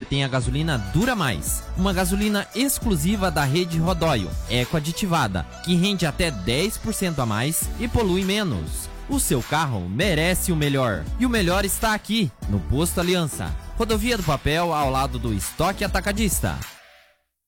tem a gasolina Dura Mais, uma gasolina exclusiva da rede Rodóio, eco-aditivada, que rende até 10% a mais e polui menos. O seu carro merece o melhor, e o melhor está aqui, no Posto Aliança, Rodovia do Papel, ao lado do Estoque Atacadista.